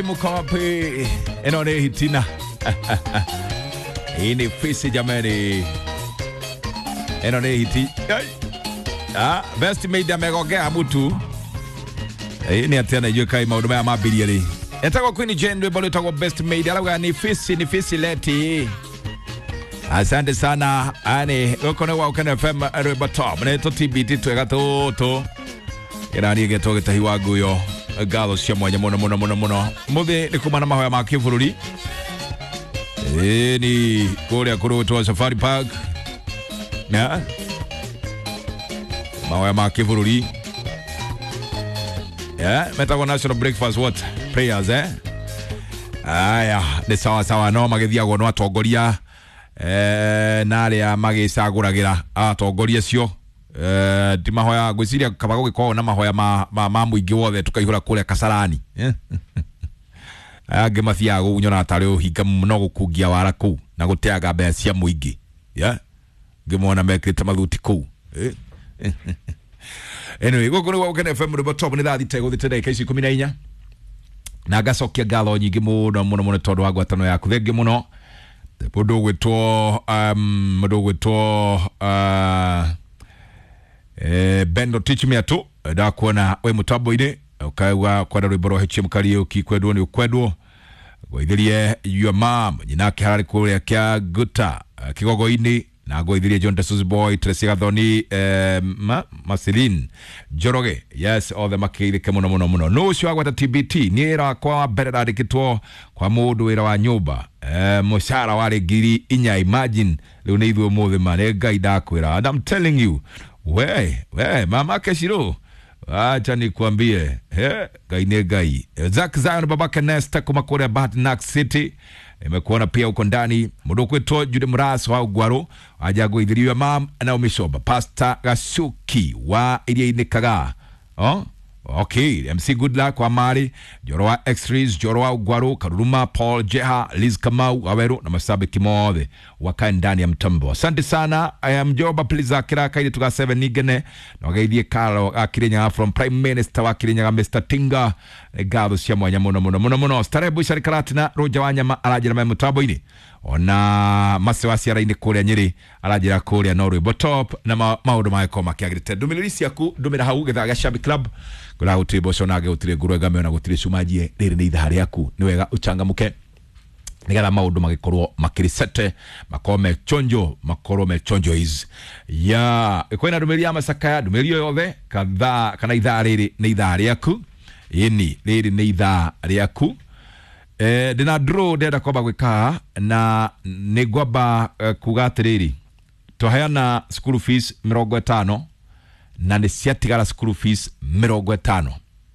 Mukapi enone hitina hii ni fisi jamani, enone hiti best made amegogea mutu hii ni atena ijue kai mauduma ya mabiliari etako Queen Jane bolo etako best made alaga ni fisi leti. Asante sana ani ukone wa ukene FM Reba Top ne to TBT twega to irani geto getahiwa guyo galo cia mwanya muno muthi ni kumana mahoya ma kivururi ni kuria kurutwa Safari Park na mahoya ma kivururi metago national breakfast what prayers aya ni sawa no magithiago no atongoria na aria magicaguragira atongoria cio di mahoya gwiciria kabago giko na mahoya ma muingi wothe tukaihura kuria Kasarani age mathia gunyona atari uhinga no gukungia wara ku na guteaga mbeca cia muingi ngimona mekite mathuti ku anyway gukuru wa ukene FM Reba Top ni thathi tego thitede kaici 14 na gacokia ngatho nyingi muno tondu wa ngwatano yaku thengi muno mundu gwitwo Bendo teach me atu da kuona we mutambo ine ukaiwa kwa rwimbo rwa HM Karaoke kwendwo ni ukwendwo goithirie your mom nyina kiharari kuria kia guta kigogo ini na goithirie John Jesus Boy Tracy Gathoni Marceline Joroge yes all the makirike muno no cio agwata TBT ni era kwa berera dikitwo kwa mundu wira wa nyumba mushara wari ngiri inya imagine riu ni ithuo muthe mane ngai ndakwira and I'm telling you we mama Keshiro acha nikwambie gai Zack Zion babake Nesta kuma kule Batnack City imekuona pia uko ndani mundu kwetwo Jude Muraso wa Ugwaro ajago ithiriwe mam na umishoba Pastor Gasuki wa iria inekaga okay MC good luck kwa Mari Jorowa X-Rays Jorowa Ugwaro Karuruma Paul Jeha Liz Kamau Aweru na mashabiki mothe waka ndani ya mtambo. Asante sana. I am Joba please akira kaidi tuka 7 nigene na gaidie Karo akirenya from Prime Minister wa kirenya Mr Tinga gado cia mwanya muno starebu sharikaratina roja wanyama arajira ma mtambo ini ona masewasi araine kuria Nyeri arajira kuria no Reba Top na maundu maiko makiagirite dumirisi yaku dumira hau gethaga Shabi Club kula utibo shonage utire gurega me na gutire shumajie riri ni ithari yaku ni wega uchangamuke nigara maundu magikorwo makirisete makome chonjo is ya kwena dumiria masaka dumirio yothe kadha kana ithari ni ithari yaku ini riri ni ithari yaku dina draw deda kwaba gwika na nigwaba kugatiriri tohayana school fees 50 na ni ciatigara school fees 50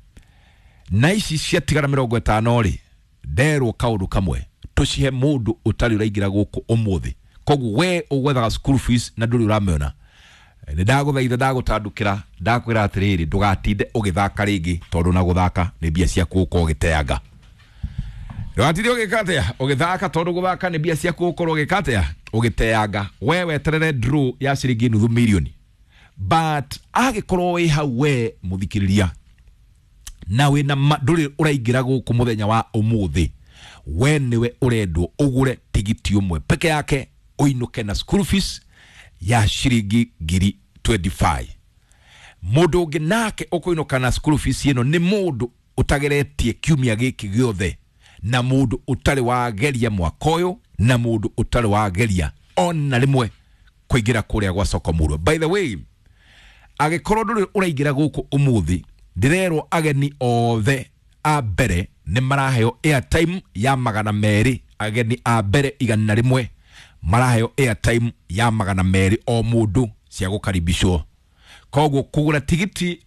na ici ciatigara 50 ri derwo kaundu kamwe tucihe mundu utari uraigira guku umuthi kogu we ugwethaga school fees na nduri uramena ni ndaguthaitha ndagutandukira ndakwira atiriri ndugatinde ugithaka ringi tondu na guthaka ni bia cia kuko ugiteanga ndugatinde ugikatea ugithaka tondu guthaka ni bia cia kuko ugikatea ugiteanga wewe terere draw ya ciringi nuthu milioni but agikorwo wi hau we muthikiriria na we na nduri uraigira guku muthenya wa umuthi we niwe urendwo ugure tigiti umwe peke yake uinuke na school fees ya shiringi 25 mundu ungi nake ukuinuka na school fees ino ni mundu utageretie kiumia giki giothe na mundu utari wageria mwakoyo na mundu utari wageria ona rimwe kuigira kuria gwa soko muro. By the way agikorwo nduri uraigira guku umuthi ndirerwo ageni othe a mbere ni maraheo airtime ya 200 ageni a mbere 100 maraheo airtime ya 200 o mundu cia gukaribishwo koguo kugura tigiti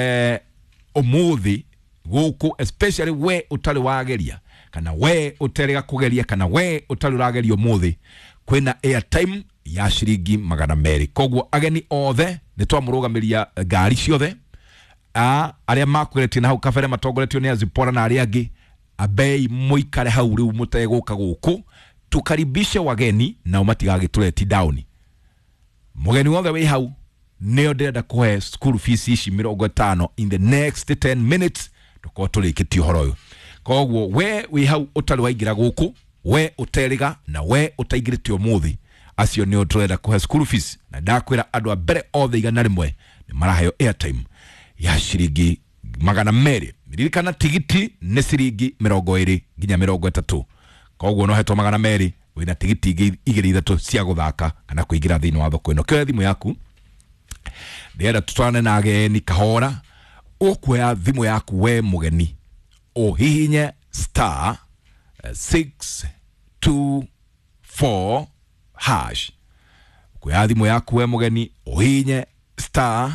umuthi guku especially we utari wageria kana we uterega kugeria kana we utari wageria umuthi kwina airtime ya shiringi 200 koguo ageni othe ni twamurugamiria ngari ciothe aria makwireti na hau kabere matongoretio ni Azipora na aria angi abei muikare hau riu muteguka guku tukaribishe wageni na umatigagituleti down mugeni wothe wi hau neo ndenda kuhe school fees ici 50 in the next 10 minutes tuko tulikitio horo uyu Koguo we hau utari waigira guku, we uteriga na we utaigirite umuthi. Acio ni utrenda kuhe school fees na ndakwira andu a mbere othe igana rimwe ni maraheyo airtime ya ciringi 200. Ririkana tigiti ni ciringi 20 nginya 30. Koguo no hetwo 200 wina tigiti igiri ithatu cia guthaka kana kuingira thini wa thoko ino. Kira thimu yaku ndienda tutwane na ageni kahora, ukuya thimu yaku we mugeni uhihinye star 624 hash. Ukuya thimu yaku we mugeni uhihinye star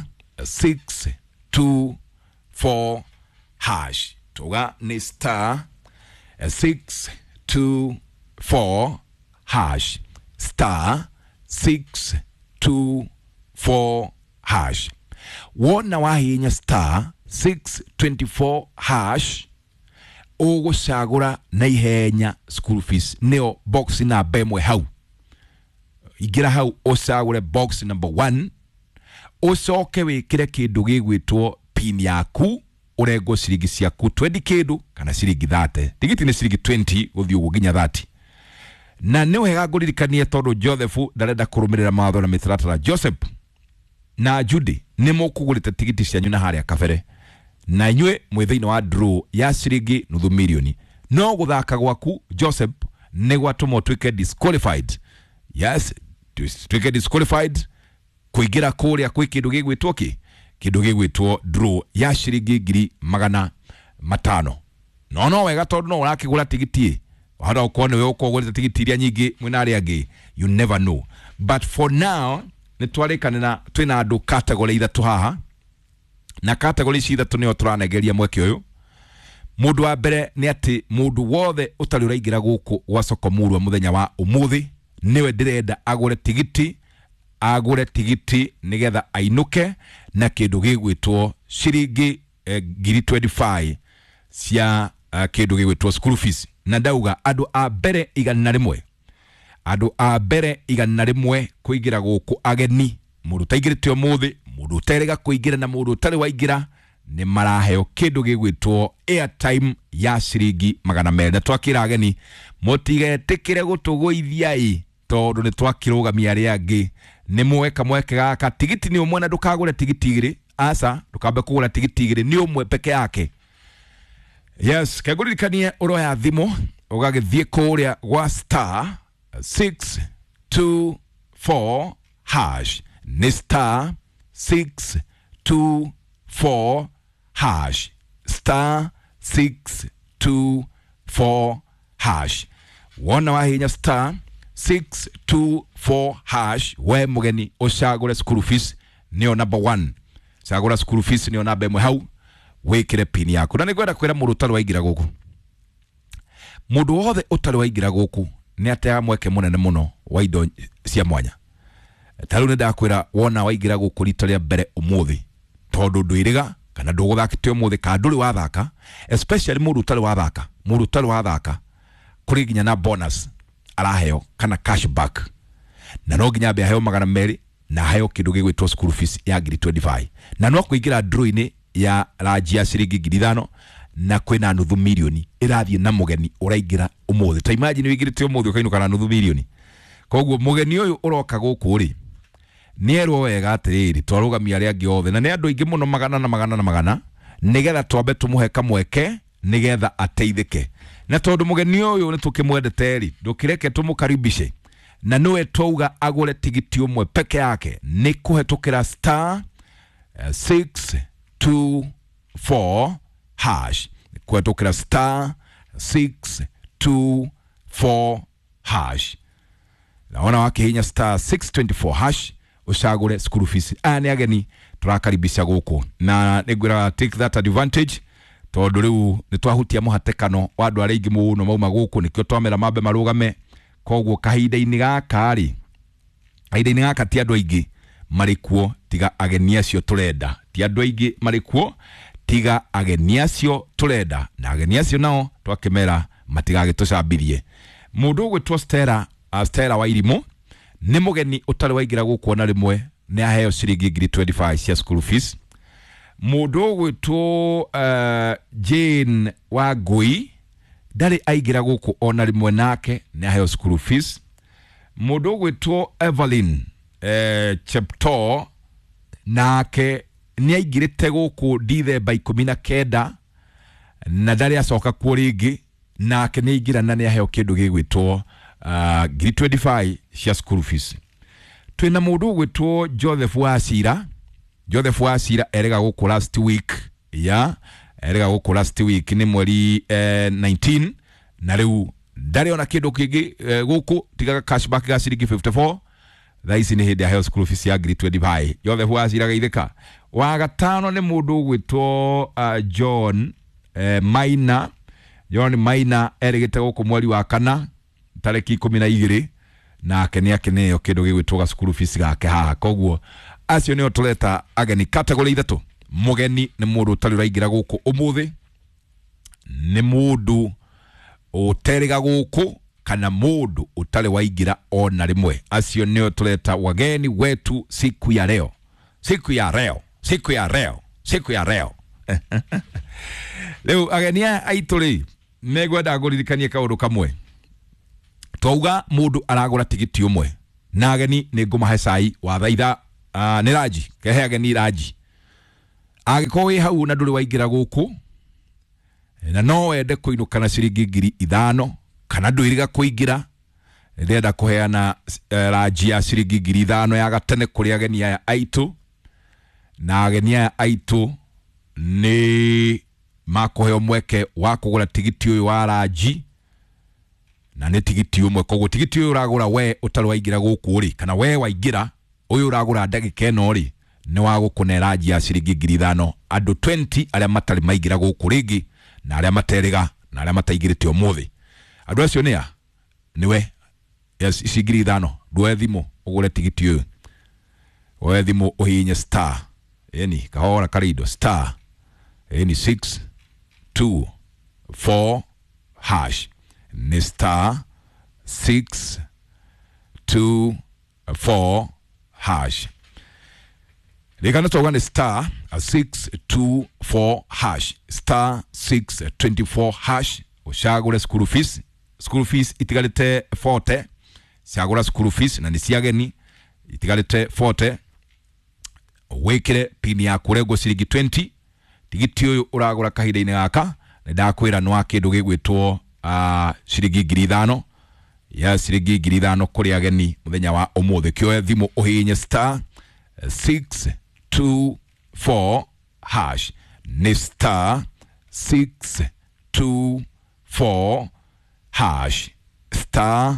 624 hash. Tuga ni star 624 hash, star 624 hash. Wona wahinya star 624 hash, ugucagura na ihenya school fees. Neo box na bemwe hau. Igira hau ucagure box number 1. Ucoke wikire kindu gigwitwo pin yaku, urego ciringi ciaku 20 kindu kana ciringi 30. Tigiti ni ciringi 20 uthio guginya 30. Na ni wega nguririkanie tondu Joseph ndarenda kurumirira matho na mitaratara. Joseph na Judy ni mukugurite tigiti cianyu na haria kabere, na inywe mwithiini wa draw ya ciringi nuthu milioni. No guthaka gwaku Joseph ni gwatuma twike disqualified. Yes, twike disqualified kuigira kuria kwi kindu gigwitwo kindu gigwitwo draw ya ciringi 500. No wega tondu no urakigura tigiti wahada ukone we ukogurite tigiti iria nyingi mwina aria angi, you never know. But for now ni twarikana twina andu category ithatu haha, na category ici ithatu nio turanegeria mweke uyu. Mundu wa mbere ni ati mundu wothe utari uraigira guku gwa soko murwa muthenya wa umuthi niwe ndirenda agure tigiti nigetha ainuke na kindu gigwitwo ciringi 25 cia kindu gigwitwo school fees. Na ndauga andu a mbere igana rimwe kuigira guku ageni, mundu taigirite umuthi, mundu terega kuigira na mundu tari waigira, ni maraheo kindu gigwitwo airtime ya ciringi 200. Twakira ageni mutigetikire gutuguithia tondu ni twakirugamia aria angi. Ni mweka gaka tigiti ni umwe na ndukagure tigiti igiri. Asa ndukambe kugura tigiti igiri, ni umwe peke yake. Yes, kaguririkanie uroya thimu ugagithie kuria gwa star 624 hash. Ni star 624 hash, star 624 hash. Wona wahinya star 624 hash, we mugeni ucagure school fees nio number 1. Cagura school fees nio number 1 hau, wikire pin yaku. Na nigwenda kwira mundu utari waigira guku, mundu wothe utari waigira guku ni atea mweke munene muno wa indo cia mwanya. Taru ne ndakwira wona waigira guku rita ria mbere umuthi tondu nduiriga kana nduguthakite umuthi ka nduri wathaka, especially mundu utari wathaka kuri ginya na bonus araheo kana cashback, na no ginya be aheo 200 na aheo kindu gigwitwo school fees ya 25. Na no kuigira draw-ini ya raji ya ciringi 500 na kwina nuthu milioni irathie na mugeni uraigira umuthi. Ta imagine wigirite umuthi ukainuka na nuthu milioni. Koguo mugeni uyu uroka guku ri nierwo wega atiriri twarugamia aria angi othe, na ni andu ingi muno magana nigetha twambe tumuhe kamweke nigetha ateithike. Na tondu mugeni uyu ni tukimwendete ri ndukireke tumukaribishe, na noe twauga agure tigiti umwe peke yake ni kuhetukira star 624 hash. Kuhetukira star 624 hash. Naona wakihinya star 624 hash ucagure school fees. Ani ageni turakaribisha guku, na nigwira take that advantage tondu riu ni twahutia muhatekano wa andu aria ingi muno mauma guku, nikio twamera mabe marugame. Koguo kahinda-ini gaka ti andu aingi marikuo tiga ageni acio turenda, ti andu aingi marikuo tiga ageni acio turenda, na ageni acio nao twakimera matigagitucabirie. Mundu gwitwo Stella wa Irimo ni mugeni utari waigira guku na rimwe ni aheo ciringi 25 cia school fees. Mundu gwitwo Jane wa Ngui ndari aigira guku ona rimwe nake ni aheo school fees. Mundu gwitwo Evelyn Chepto nake ni aigirite guku Dithemba 19 na ndari acoka kuo ringi nake ni aigirana ni aheo kindu gigwitwo grade 25 cia school fees. Twina mundu gwitwo Joseph Wasira erega guku last week erega guku last week ni mweri 19 na riu ndari ona kindu kingi guku tigaga cashback ga ciringi 54 thaisi ni hindi ya health school fees ya grade 25 Joseph Wasira geithika. Wa gatano ni mundu gwitwo John Maina erigite guku mweri wa kana tariki 12 nake ni akeneo kindu gigwitwo school fees gake haha. Koguo acio nio tuleta ageni category ithatu. Mugeni ni mundu utari raigira guku umuthi, ni mundu uteriga guku, kana mundu utari waigira ona rimwe. Acio nio tuleta wageni wetu siku ya leo. Leo ageni aituri megwenda nguririkanie kaundu kamwe. Twauga mundu aragura tigiti umwe na ageni ni ngumahe cai wa thaitha ni Raji kehe ageni Raji agiko wi hau na nduri waigira guku na no wende kuinuka na ciringi 5,000 kana ndwiriga kuingira ndenda kuheana Raji ya ciringi 5,000 ya gatene kuri ageni aya aitu, na ageni aya aitu ni makuheo mweke wa kugura tigiti uyu wa Raji na ni tigiti umwe. Koguo tigiti uyu uragura we utari waigira guku ri kana we waigira uyu uragura ndagika eno ri ni wa gukune Raji ya ciringi 5,000 andu 20 aria matari maigira guku ringi na aria materiga na aria mataigirite umuthi. Andu acio nia niwe ciringi 5,000 ndwe thimu ugure tigiti uyu we thimu uhinye star eni kahora karido star eni 624 hash ni star 624 hash. Likana toga ni star 624 hash star 624 hash ushagure school fees. School fees itigalite 40 siagura school fees na nisiageni itigalite 40 wekire pini ya kurego ciringi 20 tigiti uyu uragura kahida-ini gaka na ndakwira no akindu gigwitwo ciringi 5,000 ya ciringi 5,000 kuri ageni muthenya wa umuthi. Kioe thimu uhinye star 624 hash ni star 624 hash star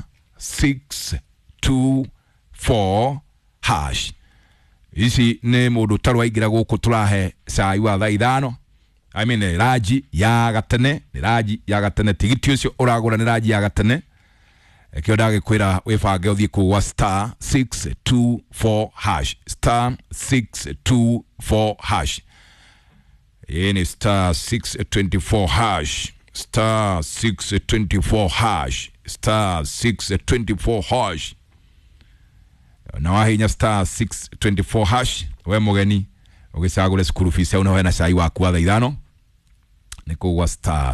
624 hash. Isi ne mundu tarwa igira guku turahe cai wa 5,000. I mean Raji ya gatene, ni Raji ya gatene tigiti ucio uragura ni Raji ya gatene. Ekio ndage kwira wifange uthie ku wa star 624 hash star 624 hash. Ni star 624 hash star 624 hash star 624 hash. Na wahinya star 624 hash we mugeni ugisagure school fees ya unawe na cai waku wa 5,000 niko wa star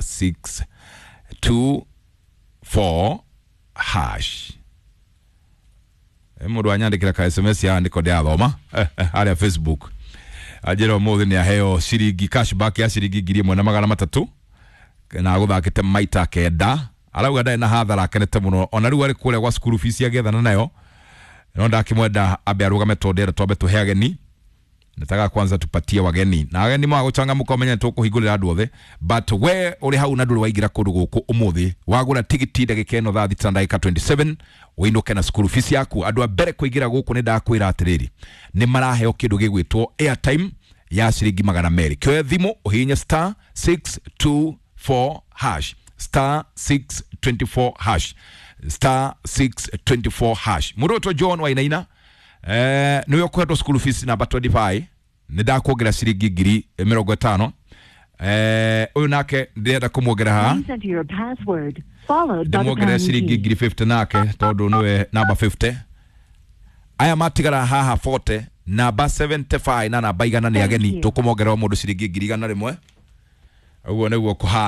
624 hash. Mundu anyandikira ka SMS ya ndiko dia thoma aria Facebook ajira muthi ni aheo ciringi cashback ya ciringi 1,300 na guthakite maita kenda arauga ndai na hathara kenete muno ona riu ari kure wa school fees ya gethana nayo no ndakimwenda abe arugame tondera tobe tuhe ageni. Nataka kwanza tupatie wageni na ageni mwa guchangamuka menya tukuhingurira andu othe, but we uri hau na nduri waigira kundu guku umuthi wagura tigiti ndagika eno thaa 27 uinuke na school fees yaku. Andu abere kuigira guku ni ndakwira atiriri ni maraheo kindu gigwitwo airtime ya ciringi 200. Kioe thimu uhinye star 624 hash star 624 hash star 624 hash. Muroto John Wainaina niwe kwetwo school fees number 25 nidakuongerera ciringi 50,000. Uyu nake ndenda kumwongerera ha ndimwongerera ciringi 50 nake tondu niwe number 50. Aya matigara haha 40 number 75 na namba igana ni ageni tukumwongerera mundu ciringi 100 rimwe. Uguo niguo kuhana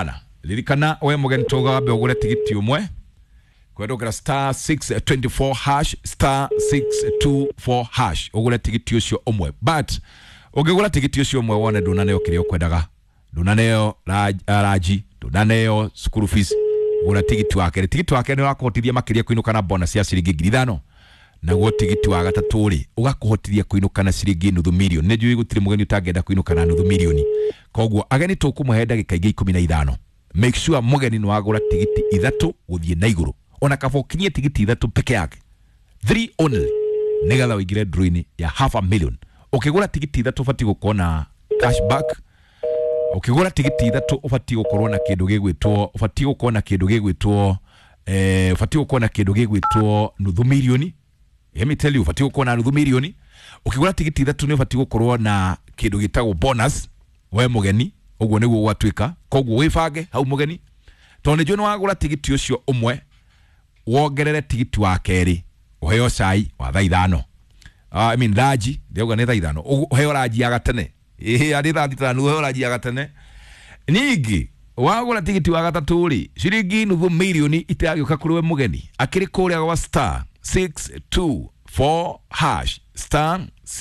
lirikana we mugeni tugambe ugure tigiti umwe kwendokera star 624 hash star 624 hash ugure tigiti ucio umwe but ugigura tigiti ucio umwe wone ndunaneo kirio kwendaga ndunaneo raji ndunaneo school fees ugura tigiti wake ni wakuhotithia makiria kuinuka na bonus ya ciringi 5,000 naguo tigiti wa gatatu ri ugakuhotithia kuinuka na ciringi nuthu milioni ne njui gutiri mugeni utangenda kuinuka na nuthu milioni koguo ageni tukumuhe ndagika ingi 15 make sure mugeni ni wagura tigiti 3 guthie na iguru ona kabo kinyie tigiti 3 peke yake 3 only nigatha wigire drawing ya $500,000 ukigura tigiti 3 ufati gukona cashback ukigura tigiti 3 ufati gukorwo na kindu gigwitwo ufati gukona kindu gigwitwo ufati gukona kindu gigwitwo nuthu milioni. Let me tell you, ufati gukona na nuthu milioni. Ukigura tigiti 3 ni ufati gukorwo na kindu gitagwo bonus we mugeni uguo niguo gwatwika koguo wifange hau mugeni tondu njo ni wagura tigiti ucio umwe wongerere tigiti wa keri uheo cai wa thaa 5 I mean raji ndeuga ni thaa 5 uheo raji ya gatene ari thaa 5 uheo raji ya gatene ningi wagura tigiti wa gatatu ri ciringi nuthu milioni itagiuka kuri we mugeni akiri kuria gwa star 624 hash star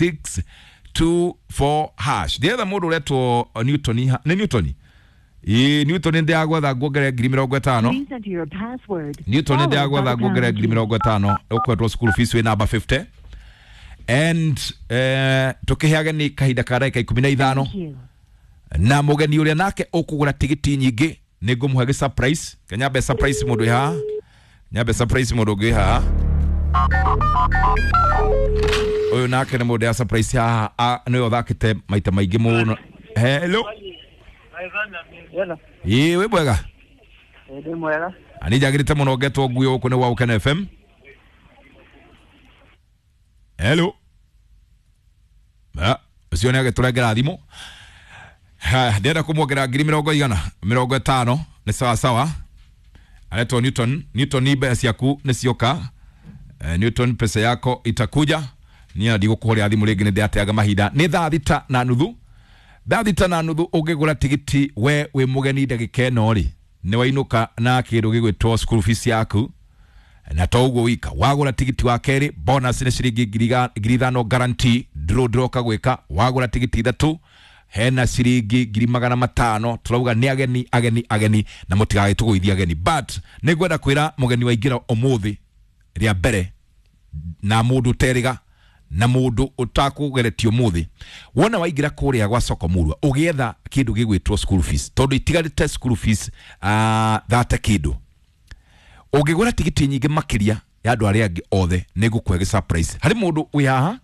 624 hash ndietha mundu uretwo Newton ni Newton ndi agwetha ngongere 50,000 Newton ndi agwetha ngongere 50,000 ukwetwo school fees we number 50 and tukiheage ni kahinda ka ndagika 15 na mugeni uria nake ukugura tigiti nyingi ni ngumuhe surprise kanyambe surprise mundu ha nyambe surprise mundu ngiha uyu nake ni mundu ya surprise ha niyo thakite maita maingi muno. Hello we bwega ndi mwega ani jagirite muno getwo nguyo uko ni wa Ukena FM. Hello usione ageturengera thimu ndenda kumwongera 50,000 ni sawa aletwa Newton ni bea ciaku ni cioka Newton pesa yako itakuja ni ndigũkũhũrĩra thimũ rĩngĩ nĩ ndĩateaga mahinda nĩ thaa 6:30 ũngĩgũra tigiti we wĩ mũgeni ndagĩka ĩno rĩ nĩ wainũka na kĩndũ gĩgwĩtwo school fees yaku na to ũguo wika wagũra tigiti wa kerĩ bonus nĩ ciringi 5,000 guarantee draw kagwĩka wagũra tigiti 3 hena ciringi 500,000 turauga nĩ ageni na mũtigage tũgũithia ageni but nĩ ngwenda kwĩra mũgeni waingĩra ũmũthĩ rĩa mbere na mũndũ teriga na mũndũ utakugeretio mũthĩ wona waingira kũrĩa gwa soko murwa ũgĩetha kĩndũ gĩgwĩtwo school fees tondũ itigarĩte school fees thate kĩndũ ũngĩgũra tigiti nyingĩ makĩria ya andũ arĩa angĩ othe nĩ ngũkũhe surprise harĩ mũndũ wĩ haha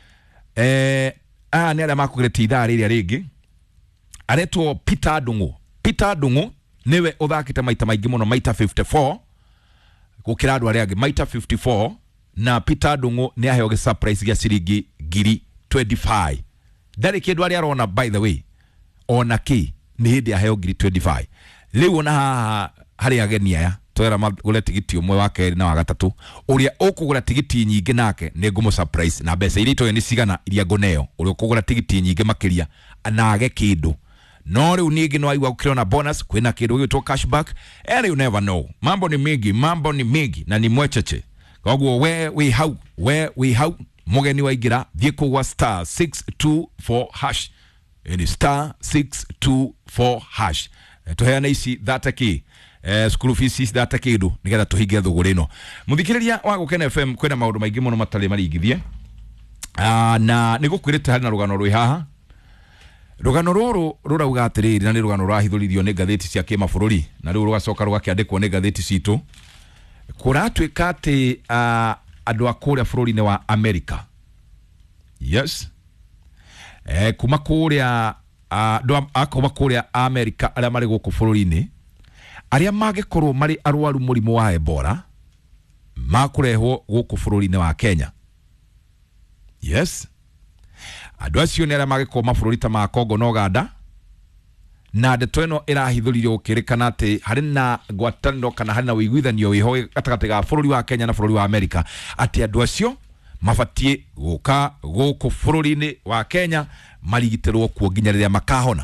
nĩ arĩa makũgeretie ithaa rĩrĩa rĩngĩ aretwo Peter Ndung'u niwe ũthakĩte maita maingĩ mũno maita 54 gũkĩra andũ arĩa angĩ maita 54 na Peter Ndung'u ni aheo surprise ya ciringi 25,000 ndarĩ kĩndũ arĩa arona by the way ona ki ni hindi aheo 25,000 rĩu ona haha harĩ ageni aya twera magũre tigiti ũmwe wa kerĩ na wa gatatũ ũrĩa ũkũgũra tigiti nyingĩ nake nĩ ngũmũ surprise na mbeca iria itoe nĩ cigana iria ngũneo ũrĩa ũkũgũra tigiti nyingĩ makĩria anage kĩndũ no rĩu ningĩ no aigua gũkĩrwo na bonus kwĩna kĩndũ gĩgwĩtwo cashback and you never know mambo ni mingi na ni mwecheche koguo we wi hau mugeni waingira thie kugwa star 624 hash ni star 624 hash tuheana ici thata ki school fees thata kindu nigetha tuhinge thuguri no muthikiriria wa Ukena FM kwena maundu maingi muno matari maringithie na nigukwirite hari na rugano rwi haha rugano ruru rurauga atiriri na ni rugano rwahithurithio ni ngatheti cia kimabũrũri na riu rugacoka rugakiandikwo ni ngatheti citu kuratwika ati andu akuria bũrũri-inĩ wa America yes kuma kuria andu akoma kuria America aria mari guku bũrũri-inĩ aria magikorwo mari arwaru murimu wa Ebola makurehwo guku bũrũri-inĩ wa Kenya yes andu acio nĩ aria magikorwo mabũrũri ta ma Congo na Uganda na ndeto ĩno ĩrahithũririo gũkĩrĩkana atĩ harĩ na ngwatanĩro kana harĩ na ũiguithanio wĩho gatagatĩ ga bũrũri wa Kenya na bũrũri wa America atĩ andũ acio mabatie gũka gũkũ bũrũri-inĩ wa Kenya marigitĩrwo kuo nginya rĩrĩa makahona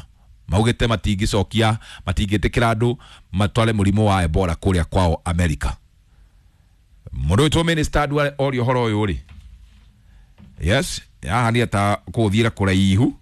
maugite matingicokia matingitikira andu matwale murimo wa Ebola kuria kwao America. Mundu witwo minister adwa ori horo uyu ri. Yes, ya ni ata kuthira kuraihu.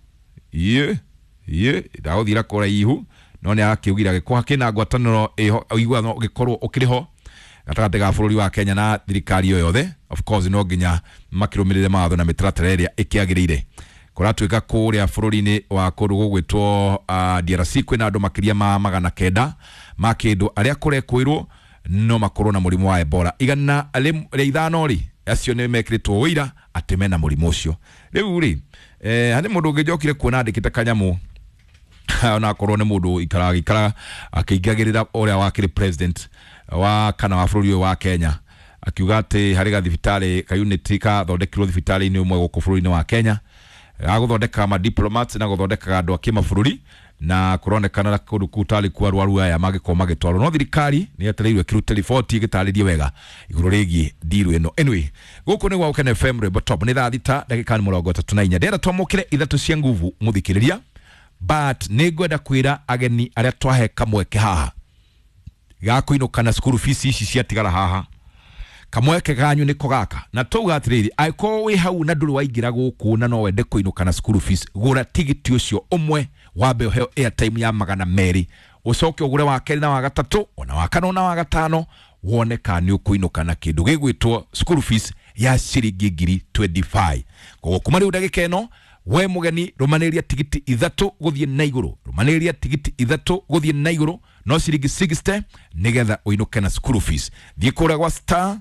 Ndathira kuraihu no ni akiugira gikwa kina ngwataniro igwa gikorwo ukiriho gatagate ga bururi wa Kenya na thirikari yothe. Of course no nginya makirumirire maatho na mitaratara iria ikiagirire kuratuika kuria bururi-ini wa kundu gugwitwo DRC kwina andu makiria ma 900 makindu aria kurekwirwo no makorwo na murimu wa Ebola igana ithano ri acio ni mekiritwo wira ati mena murimu ucio. Riu ri handi mundu ngijokire kuona andikite kanyamu ona korwo ni mundu ikara akigagirira uria wakiri president wa kana wa bururi wa Kenya akiuga ati hari ga thibitari ka unity ka thondekirwo thibitari-ini umwe guku bururi-ini wa Kenya aguthondeka ma diplomats na guthondeka andu akima bururi na kuronekana kundu kutali kwa rwaru aya magiko magitwaro no thirikari ni atereirwe kirute report igitaririe wega iguru rigi diru eno. Anyway guku ni gwa Ukene FM Rebo Top ni thita dakika 34 ndera twamukire ithatu cia nguvu muthikiriria but ni gwenda kwira ageni aria twahe kamweke haha ga kuinukana school fees ici ciatigara haha kamweke ganyu niko gaka na tuga atiriri aiko wi hau na nduru waingira guku na no wende kuinukana school fees gura tigiti ucio umwe wabe uheo airtime ya 200 ucoke ugure wa keri na wa gatatu ona wa kana na wa gatano wone kani ukuinukana kindu gigwitwo school fees ya ciringi 25 koguo kuma riu ndagika eno we mugeni rumaniria tigiti ithatu guthie na iguru rumaniria tigiti ithatu guthie na iguru no ciringi 60 nigetha uinuke na school fees thie kura gwa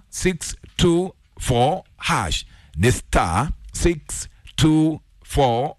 *624# ni *624#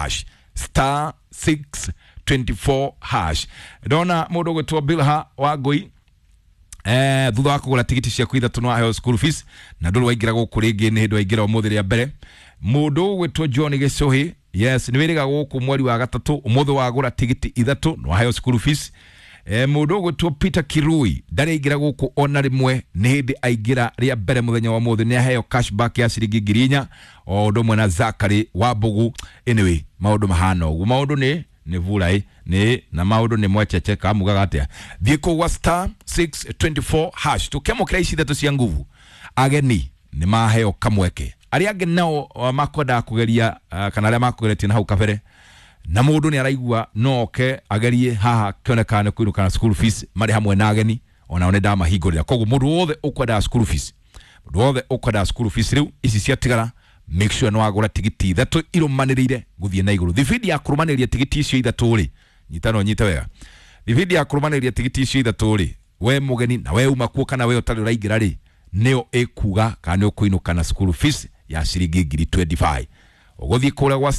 *624# ndona mundu gwitwo Bilha wa Ngui thutha wa kugura tigiti cia kuithatu no aheo school fees na nduru waingira guku ringi ni hindu waingira umuthi ria mbere mundu gwitwo John Gicuhi yes ni wiriga guku mweri wa gatatu umuthi wa gura tigiti ithatu no aheo school fees mundu gwitwo Peter Kirui ndari ingira guku ona rimwe ni hindi aingira ria mbere muthenya wa muthi ni aheo cashback ya ciringi 4,000 o ndomwe na Zakari wa Bugu. Anyway maundu mahana ugu maundu ni vurai ni na maundu ni mwecheche kamugaga atia thiko wa *624# tukemukira ici thatu cia nguvu ageni ni maheo kamweke aria angĩ nao makwenda kugeria kana aria makugeretie na hau kabere na mundu ni araigua noke agerie haha kionekane kuinukana school fees mari hamwe na ageni ona one ndama hingurira koguo mundu wothe ukwenda school fees riu ici ciatigara make sure no agura tigiti ithatu irumanirire guthie na iguru thibidi ya kurumaniria tigiti icio ithatu ri nyite wega thibidi ya kurumaniria tigiti icio ithatu ri we mugeni na we uma kuo kana we utari uraingira ri neo ekuga kana ukuinukana school fees ya ciringi 25 uguthie kura gwa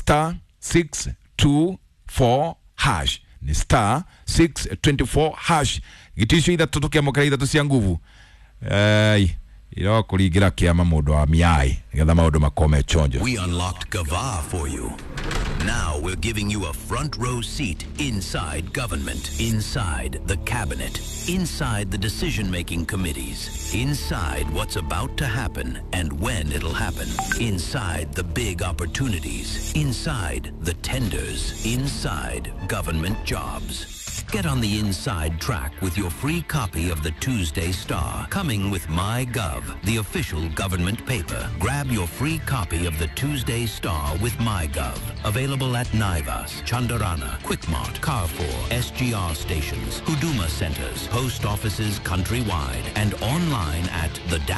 *624# ni *624# gitisho ithatu tukemukira ithatu cia nguvu iro kuringira kiama mundu wa miai getha maundu makome chonjo. We unlocked Gava for you. Now we're giving you a front row seat inside government, inside the cabinet, inside the decision-making committees, inside what's about to happen and when it'll happen, inside the big opportunities, inside the tenders, inside government jobs. Get on the inside track with your free copy of the Tuesday Star, coming with MyGov, the official government paper. Grab your free copy of the Tuesday Star with MyGov. Available at Naivas, Chandarana, Quickmart, Carrefour, SGR stations, Huduma centers, post offices countrywide, and online at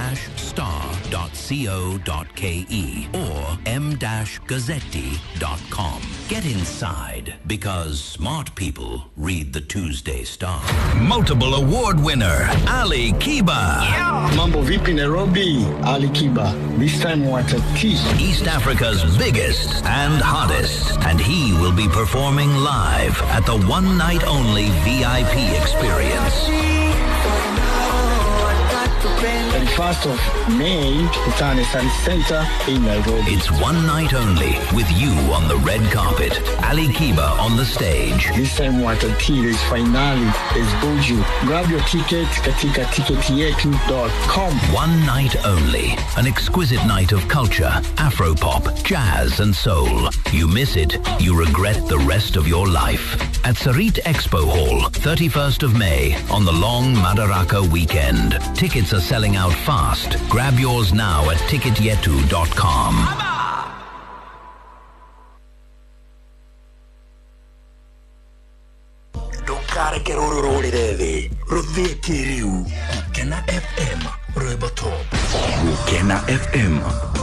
the-star.co.ke or m-gazzetti.com. Get inside, because smart people read the Tuesday Star. Multiple award winner, Ali Kiba. Yeah. Mambo vipi Nairobi, Ali Kiba. This time what a tease. East Africa's biggest and hottest. And he will be performing live at the one night only VIP experience. 31st of May, Kutane Sun Center in Nairobi. It's one night only with you on the red carpet. Ali Kiba on the stage. This time Watatires finale is Buju. Grab your ticket katika ticketyetu.com. One night only. An exquisite night of culture, Afropop, jazz and soul. You miss it, you regret the rest of your life. At Sarit Expo Hall, 31st of May, on the long Madaraka weekend. Tickets are selling out fast. Grab yours now at ticketyetu.com. Dokare kerorori revi. Roveti riu. Kena FM. Robotop. Kena FM.